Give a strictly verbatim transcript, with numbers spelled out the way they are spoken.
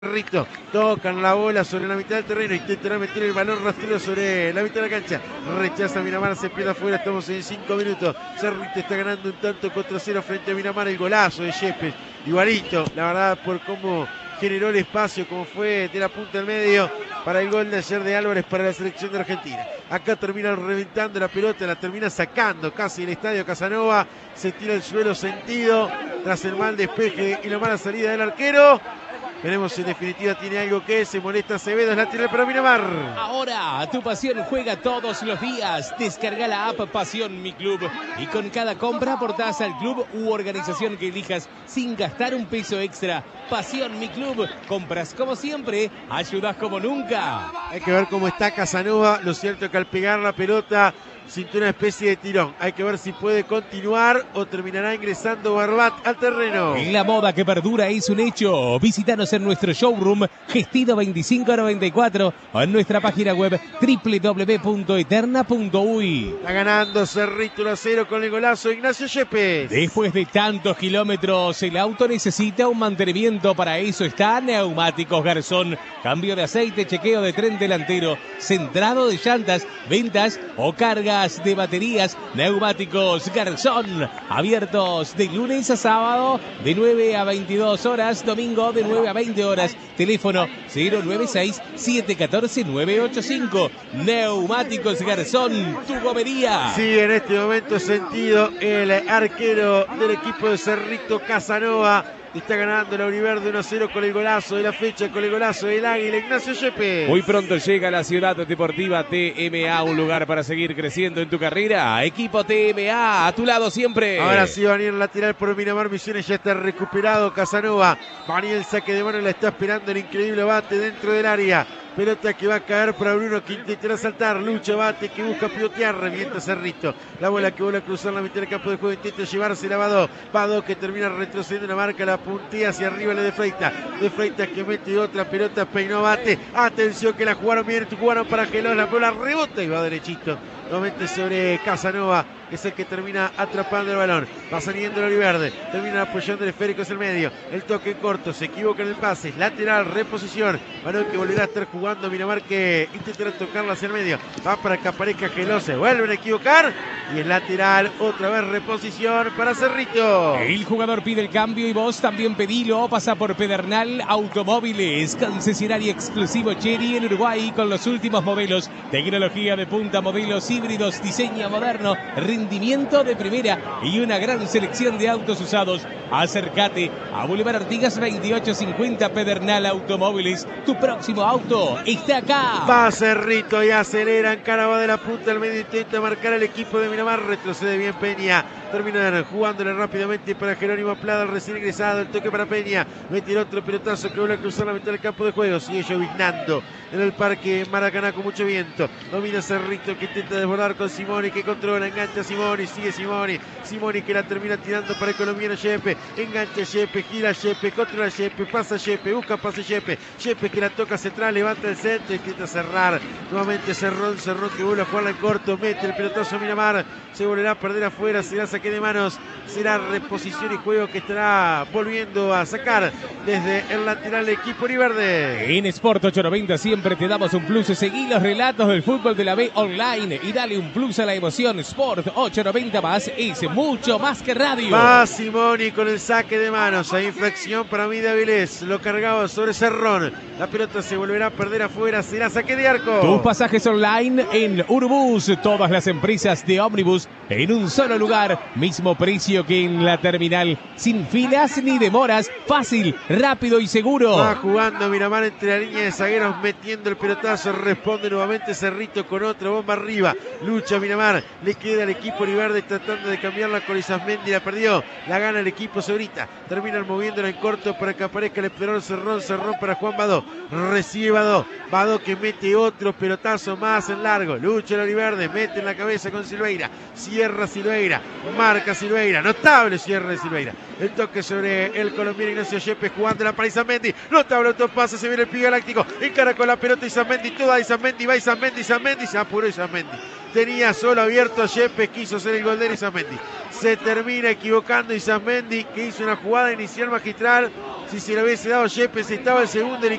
Rito, tocan la bola sobre la mitad del terreno, intentará meter el balón rastrero sobre la mitad de la cancha, rechaza Miramar, se pierde afuera, estamos en cinco minutos, Cerrito está ganando un tanto contra cero frente a Miramar, el golazo de Yepes, igualito, la verdad, por cómo generó el espacio, como fue de la punta al medio, para el gol de ayer de Álvarez para la selección de Argentina. Acá termina reventando la pelota, la termina sacando casi el estadio Casanova, se tira el suelo sentido, tras el mal despeje y la mala salida del arquero. Veremos si en definitiva tiene algo que se molesta Acevedo, es lateral para Miramar. Ahora tu pasión juega todos los días. Descarga la app Pasión Mi Club y con cada compra aportás al club u organización que elijas sin gastar un peso extra. Pasión Mi Club. Compras como siempre, ayudas como nunca. Hay que ver cómo está Casanova. Lo cierto es que al pegar la pelota sintió una especie de tirón. Hay que ver si puede continuar o terminará ingresando Barbat al terreno. La moda que perdura es un hecho. Visítanos en nuestro showroom Gestino veinticinco noventa y cuatro o en nuestra página web doble u doble u doble u punto eterna punto uy. Está ganando Cerrito uno a cero con el golazo de Ignacio Yepes. Después de tantos kilómetros, el auto necesita un mantenimiento. Para eso está Neumáticos Garzón. Cambio de aceite, chequeo de tren delantero, centrado de llantas, ventas o cargas de baterías. Neumáticos Garzón. Abiertos de lunes a sábado de nueve a veintidós horas, domingo de nueve a veinte horas. Teléfono cero nueve seis, siete uno cuatro, nueve ocho cinco. Neumáticos Garzón, tu gomería. Sí, en este momento sentido el arquero del equipo de Cerrito, Casanova. Está ganando la Univerde uno a cero con el golazo de la fecha, con el golazo del Águila, Ignacio Yepes. Muy pronto llega a la Ciudad Deportiva T M A, un lugar para seguir creciendo en tu carrera. Equipo T M A, a tu lado siempre. Ahora sí va a venir lateral por Miramar Misiones, ya está recuperado Casanova. Va a venir el saque de mano, la está esperando el increíble bate dentro del área. Pelota que va a caer para Bruno, que intentará saltar, lucha, bate, que busca pivotear, revienta Cerrito. La bola que vuelve a cruzar la mitad del campo de juego, intenta llevarse la Badó. Badó que termina retrocediendo la marca, la puntilla hacia arriba, le de Freitas. De Freitas que mete otra pelota, peinó, bate. Atención que la jugaron bien, jugaron para Gelón, la bola rebota y va derechito. Nuevamente sobre Casanova, que es el que termina atrapando el balón. Va saliendo el Oliverde, termina apoyando el esférico hacia el medio. El toque corto, se equivoca en el pase. Lateral, reposición. Balón que volverá a estar jugando Miramar, que intentará tocarla hacia el medio. Va para que aparezca Geló, se vuelven a equivocar. Y el lateral, otra vez reposición para Cerrito. El jugador pide el cambio y vos también pedilo. Pasa por Pedernal Automóviles, concesionario exclusivo Chery en Uruguay con los últimos modelos. Tecnología de punta, modelos híbridos, diseño moderno, rendimiento de primera y una gran selección de autos usados. Acércate a Boulevard Artigas veintiocho cincuenta, Pedernal Automóviles. Tu próximo auto está acá. Va Cerrito y acelera, encaraba de la punta al medio, intenta marcar el equipo de Miramar, retrocede bien Peña. Terminan jugándole rápidamente para Jerónimo Plada, recién ingresado, el toque para Peña. Mete el otro pelotazo que vuelve a cruzar la mitad del campo de juego. Sigue lloviznando en el parque Maracaná con mucho viento. Domina Cerrito, que intenta desbordar con Simoni, que controla, engancha a Simoni, sigue Simoni. Simoni que la termina tirando para el colombiano Yepes. Engancha Yepes, gira Yepes, controla Yepes, pasa Yepes, busca pase Yepes. Yepes que la toca central, levanta el centro, intenta cerrar. Nuevamente Cerrón, Cerrón que vuelve a jugarla en corto, mete el pelotazo a Miramar. Se volverá a perder afuera, será saque de manos, será reposición y juego que estará volviendo a sacar desde el lateral del equipo Oliverde. En Sport ochocientos noventa siempre te damos un plus. Seguí los relatos del fútbol de la B online y dale un plus a la emoción. Sport ochocientos noventa más es mucho más que radio. Va Simoni con el saque de manos. Hay infracción para mí de Avilés. Lo cargaba sobre Cerrón. La pelota se volverá a perder afuera. Será saque de arco. Tus pasajes online en Urbus. Todas las empresas de ómnibus en un solo lugar. Mismo precio que en la terminal. Sin filas ni demoras. Fácil, rápido y seguro. Va jugando Miramar entre la línea de zagueros, metiendo el pelotazo. Responde nuevamente Cerrito con otra bomba arriba. Lucha Miramar. Le queda al equipo Oliverde tratando de cambiarla con Isasmendi. La perdió. La gana el equipo Sobrita. Terminan moviéndola en corto para que aparezca el esperador Cerrón. Cerrón para Juan Badó. Recibe Badó. Badó que mete otro pelotazo más en largo. Lucha el Oliverde. Mete en la cabeza con Silveira. Cierra Silveira. Marca Silveira. Notable cierre de Silveira. El toque sobre el colombiano Ignacio Yepes jugándola para Isasmendi. Notable otro pase. Se viene el Pie Galáctico. Encara con la pelota Isasmendi. Toda Isasmendi. Va Isasmendi. Isasmendi. Se apuró Isasmendi. Tenía solo abierto a Yepes. Quiso hacer el gol de Isasmendi. Se termina equivocando Isasmendi, que hizo una jugada inicial magistral. Si se lo hubiese dado Yepes, estaba el segundo.